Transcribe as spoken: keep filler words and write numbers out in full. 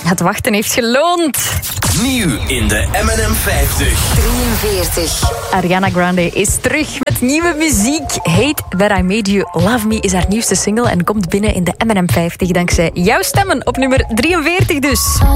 Het wachten heeft geloond. Nieuw in de M en M vijftig. drieënveertig. Ariana Grande is terug met nieuwe muziek. Hate That I Made You Love Me is haar nieuwste single en komt binnen in de M en M vijftig dankzij jouw stemmen op nummer drieënveertig dus.